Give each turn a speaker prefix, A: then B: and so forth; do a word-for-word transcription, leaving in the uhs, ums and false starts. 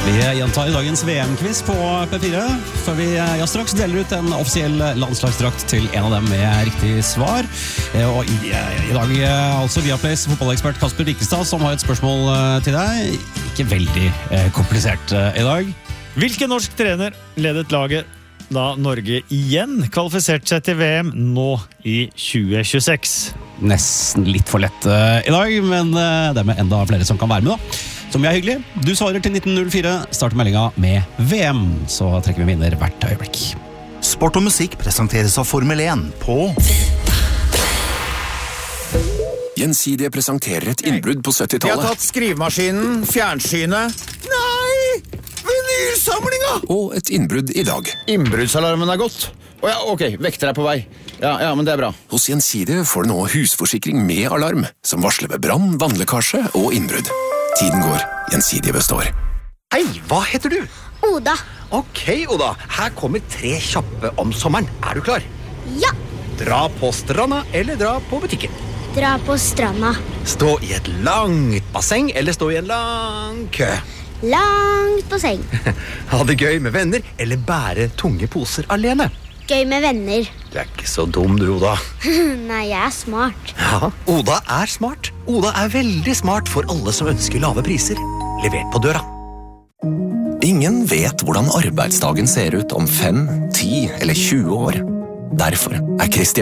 A: Vi gjentar dagens V M-quiz på P fire, for vi ja, straks deler ut en offisiell landslagsdrakt til en av dem med riktig svar. Og i, i dag altså Viaplays fotballekspert Kasper Rikestad som har et spørsmål til deg. Ikke veldig eh, komplisert eh, i dag.
B: Hvilken norsk trener ledet laget da Norge igjen kvalifiserte seg til V M nå i tjue tjueseks?
A: Nesten litt for lett eh, i dag, men eh, det er med enda flere som kan være med da. Som er hyggelig. Du svarer til nitten null fire, starter meldinga med V M, så trekker vi vinner hvert øyeblikk.
C: Sport og musikk presenteres av Formel én på
D: Gjensidige presenterer et innbrudd på
E: Vi har
D: syttitallet
E: tatt skrivemaskinen, fjernsynet. Nei! Vinylsamlinga!
D: og et innbrudd i dag.
E: Innbruddsalarmen er gått. Å ja, ok, vekter er på vei. Ja, ja, men det er bra.
D: Hos Gjensidige får du nå husforsikring med alarm, som varsler ved brann, vannlekkasje og innbrudd. Tiden går, Gjensidige består.
F: Hei, hva heter du?
G: Oda.
F: Ok, Oda. Her kommer tre kjappe om sommeren. Er du klar?
G: Ja.
F: Dra på stranda eller dra på butikken?
G: Dra på stranda.
F: Stå i et langt basseng eller stå i en lang kø?
G: Langt på seng.
F: Ha det gøy med venner eller bære tunge poser alene?
G: Gøy med venner.
F: Du er ikke så dum, du, Oda.
G: Nei, jeg er smart.
F: Ja, Oda er smart. Oda er veldig smart for alle som ønsker lave priser. Levert på døra.
D: Ingen vet hvordan arbeidsdagen ser ut om fem, ti eller tjue år. Derfor er Kristian